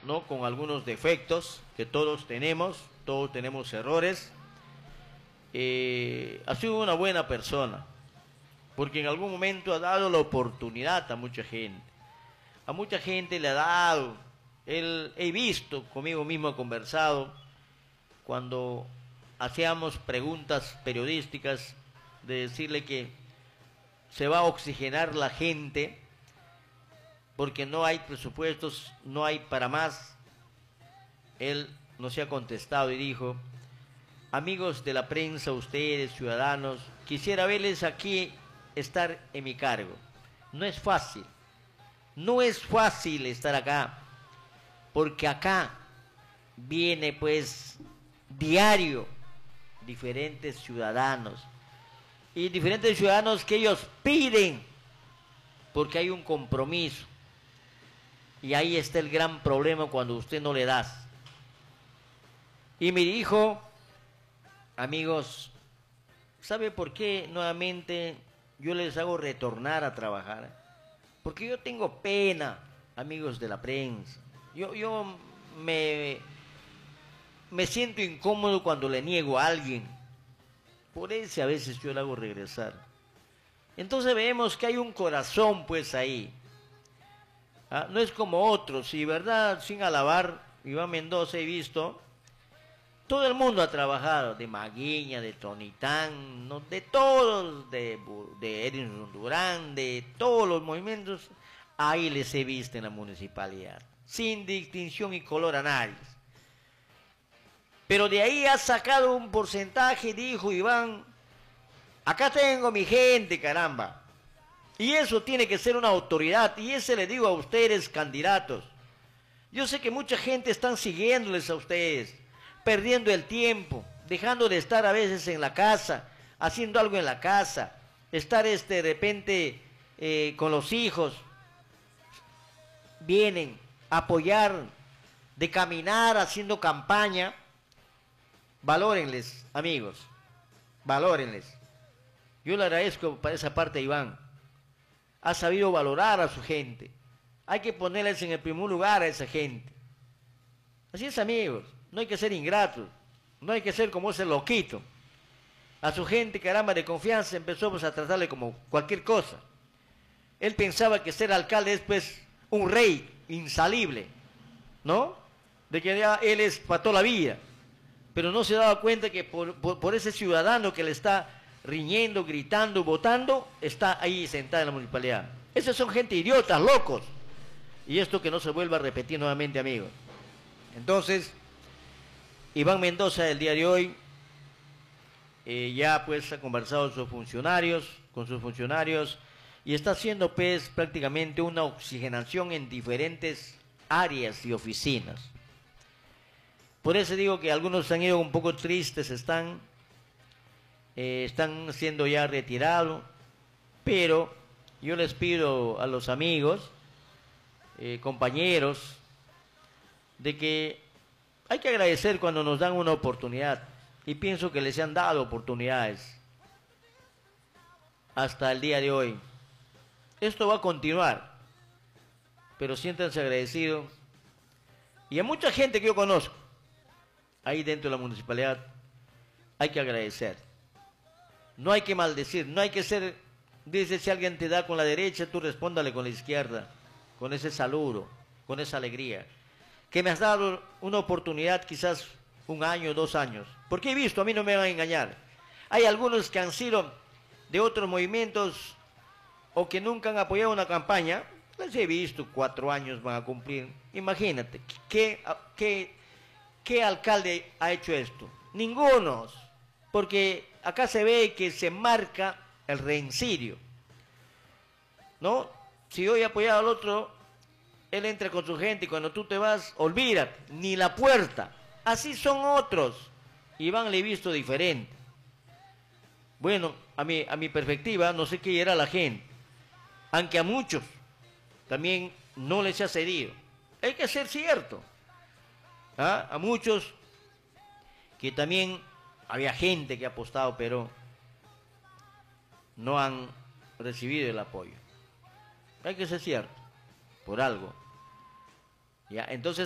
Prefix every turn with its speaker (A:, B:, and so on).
A: ¿no? Con algunos defectos que todos tenemos errores. Ha sido una buena persona, porque en algún momento ha dado la oportunidad a mucha gente. A mucha gente le ha dado. He visto, conmigo mismo he conversado, cuando hacíamos preguntas periodísticas, de decirle que se va a oxigenar la gente porque no hay presupuestos, no hay para más. Él nos ha contestado y dijo: amigos de la prensa, ustedes, ciudadanos, quisiera verles aquí estar en mi cargo. No es fácil, no es fácil estar acá, porque acá viene pues diario diferentes ciudadanos, y diferentes ciudadanos que ellos piden, porque hay un compromiso, y ahí está el gran problema cuando usted no le das. Y me dijo: amigos, ¿sabe por qué nuevamente yo les hago retornar a trabajar? Porque yo tengo pena, amigos de la prensa. Yo me siento incómodo cuando le niego a alguien. Por eso a veces yo le hago regresar. Entonces vemos que hay un corazón pues ahí. ¿Ah? No es como otros, y verdad, sin alabar, Iván Mendoza he visto, todo el mundo ha trabajado, de Maguiña, de Tonitán, ¿no? De todos, de Edinson Durán, de todos los movimientos, ahí les he visto en la municipalidad, sin distinción y color a nadie. Pero de ahí ha sacado un porcentaje, dijo Iván: acá tengo mi gente, caramba. Y eso tiene que ser una autoridad, y ese le digo a ustedes, candidatos. Yo sé que mucha gente están siguiéndoles a ustedes, perdiendo el tiempo, dejando de estar a veces en la casa, haciendo algo en la casa, estar de repente con los hijos. Vienen a apoyar, de caminar haciendo campaña. Valórenles, amigos, valórenles. Yo le agradezco para esa parte a Iván. Ha sabido valorar a su gente. Hay que ponerles en el primer lugar a esa gente. Así es, amigos. No hay que ser ingratos. No hay que ser como ese loquito. A su gente, caramba, de confianza, empezó pues a tratarle como cualquier cosa. Él pensaba que ser alcalde es pues un rey insalible, ¿no? De que ya él es para toda la vida. Pero no se daba cuenta que por ese ciudadano que le está riñendo, gritando, votando, está ahí sentada en la municipalidad. Esas son gente idiotas, locos. Y esto que no se vuelva a repetir nuevamente, amigos. Entonces, Iván Mendoza el día de hoy ya pues ha conversado con sus funcionarios, y está haciendo pues prácticamente una oxigenación en diferentes áreas y oficinas. Por eso digo que algunos han ido un poco tristes, están siendo ya retirados, pero yo les pido a los amigos, compañeros, de que hay que agradecer cuando nos dan una oportunidad, y pienso que les han dado oportunidades hasta el día de hoy. Esto va a continuar, pero siéntanse agradecidos. Y a mucha gente que yo conozco ahí dentro de la municipalidad hay que agradecer. No hay que maldecir, no hay que ser, dice, si alguien te da con la derecha, tú respóndale con la izquierda, con ese saludo, con esa alegría. Que me has dado una oportunidad, quizás un año, 2 años. Porque he visto, a mí no me van a engañar. Hay algunos que han sido de otros movimientos o que nunca han apoyado una campaña. Les he visto, 4 años van a cumplir. Imagínate, ¿qué alcalde ha hecho esto? Ninguno. Porque acá se ve que se marca el reincidio, ¿no? Si yo he apoyado al otro, él entra con su gente, y cuando tú te vas, olvídate, ni la puerta. Así son otros. Iván le he visto diferente. Bueno, a mi perspectiva, no sé qué era la gente. Aunque a muchos también no les ha cedido. Hay que ser cierto. ¿Ah? A muchos que también había gente que ha apostado, pero no han recibido el apoyo. Hay que ser cierto, por algo. ¿Ya? Entonces,